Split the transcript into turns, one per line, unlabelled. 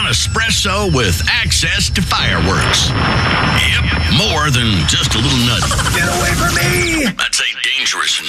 on espresso with access to fireworks. Yep, more than just a little nugget.